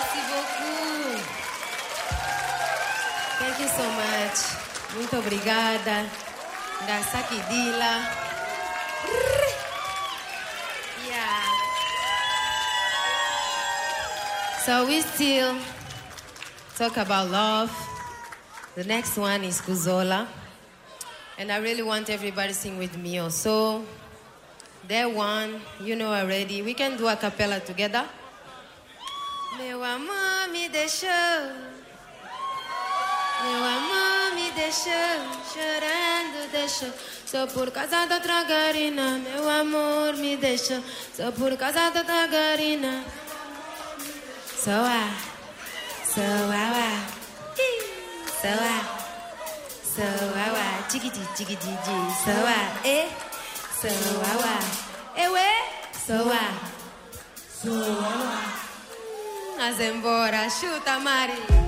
Merci beaucoup. Thank you so much. Muito obrigada. Ndasakidila. Yeah. So we still talk about love. The next one is Kuzola. And I really want everybody to sing with me also. That one, you know already. We can do a cappella together. Meu amor me deixou. Meu amor me deixou. Chorando deixou. Só por causa da outra garina. Meu amor me deixou. Só por causa da outra garina. Soa. Soa. Soa. Soa. Chiquiti, chiquiti, soa. Soa. Ewe. Soa. Soa. Mas embora, chuta, Mari.